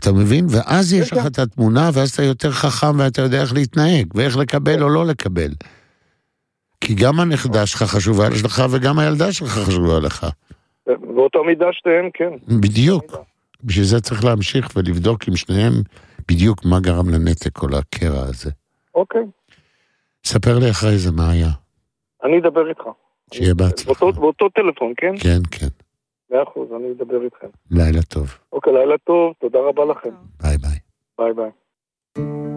אתה מבין? ואז יש לך את התמונה, ואז אתה יותר חכם, ואתה יודע איך להתנהג, ואיך לקבל או לא לקבל. כי גם הנכדה שלך חשובה לך, וגם הילדה שלך חשובה לך. באותו מידה שתיהם, כן. בדיוק. בשביל זה צריך להמשיך ולבדוק עם שניהם בדיוק מה גרם לנתק או לקרע הזה. אוקיי. ספר לי אחרי זה מה היה. אני אדבר איתך. שיהיה בהצלחה. באותו טלפון, כן? כן, כן. 100%, אני אדבר איתכם. לילה טוב. אוקיי, לילה טוב, תודה רבה לכם. ביי ביי. ביי ביי.